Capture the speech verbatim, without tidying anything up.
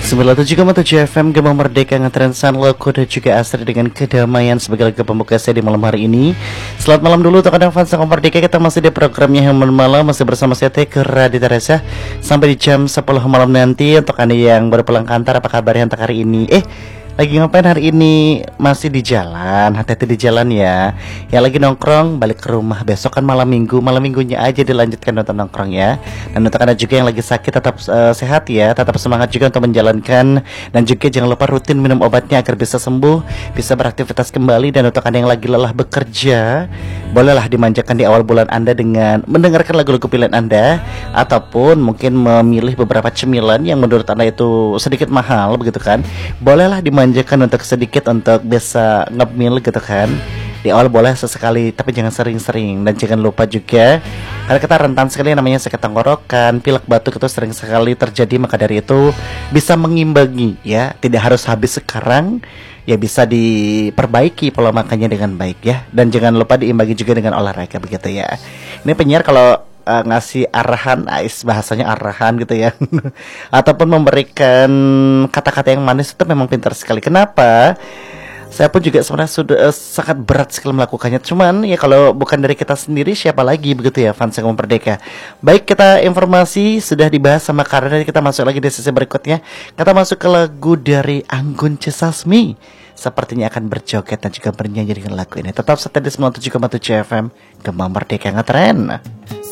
sembilan puluh tujuh koma tujuh F M Gema Merdeka ngetren Sunloco dan juga Astri dengan kedamaian sebagai lagu pembuka saya di malam hari ini. Selamat malam dulu untuk anda fans Gema Merdeka. Kita masih di programnya yang malam masih bersama saya Teh Radita Reza sampai di jam sepuluh malam nanti. Untuk anda yang baru pulang kantor, apa kabarnya untuk hari ini? Eh lagi ngapain hari ini? Masih di jalan, hati-hati di jalan ya. Ya lagi nongkrong, balik ke rumah. Besok kan malam minggu, malam minggunya aja dilanjutkan nonton nongkrong ya. Dan untuk anda juga yang lagi sakit, tetap uh, sehat ya. Tetap semangat juga untuk menjalankan. Dan juga jangan lupa rutin minum obatnya agar bisa sembuh, bisa beraktivitas kembali. Dan untuk anda yang lagi lelah bekerja, bolehlah dimanjakan di awal bulan anda dengan mendengarkan lagu-lagu pilihan anda, ataupun mungkin memilih beberapa cemilan yang menurut anda itu sedikit mahal begitu kan. Bolehlah dimanjakan manjakan untuk sedikit untuk bisa ngemil gitu kan. Di awal boleh sesekali, tapi jangan sering-sering. Dan jangan lupa juga, karena kita rentan sekali yang namanya sakit tenggorokan, pilek batuk itu sering sekali terjadi. Maka dari itu bisa mengimbangi ya, tidak harus habis sekarang. Ya bisa diperbaiki pola makannya dengan baik ya. Dan jangan lupa diimbangi juga dengan olahraga begitu ya. Ini penyiar kalau Uh, ngasih arahan, ais bahasanya arahan gitu ya ataupun memberikan kata-kata yang manis itu memang pintar sekali. Kenapa? Saya pun juga sebenarnya sudah uh, sangat berat sekali melakukannya. Cuman ya kalau bukan dari kita sendiri, siapa lagi begitu ya, fans yang merdeka. Baik, kita informasi sudah dibahas sama Karena. Kita masuk lagi di sesi berikutnya. Kita masuk ke lagu dari Anggun C. Sasmi. Sepertinya akan berjoget dan juga bernyanyi dengan lagu ini. Tetap setia di sembilan puluh tujuh koma tujuh F M Gema Merdeka ngetren.